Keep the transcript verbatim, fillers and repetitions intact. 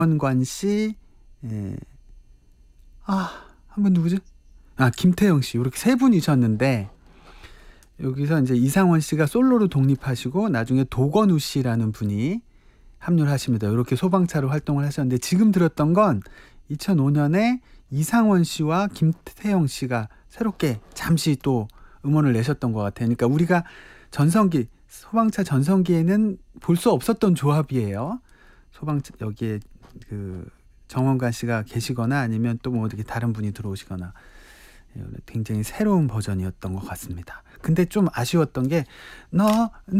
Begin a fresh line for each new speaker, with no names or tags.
정원관 씨, 예. 아, 한 분 누구죠? 아, 김태영 씨. 이렇게 세 분이셨는데 여기서 이제 이상원 씨가 솔로로 독립하시고 나중에 도건우 씨라는 분이 합류를 하십니다. 이렇게 소방차로 활동을 하셨는데 지금 들었던 건 이천오 년에 이상원 씨와 김태영 씨가 새롭게 잠시 또 음원을 내셨던 것 같아요. 그러니까 우리가 전성기, 소방차 전성기에는 볼 수 없었던 조합이에요. 소방차 여기에 그 정원관 씨가 계시거나 아니면 또 뭐 어떻게 다른 분이 들어오시거나 굉장히 새로운 버전이었던 것 같습니다. 근데 좀 아쉬웠던 게 너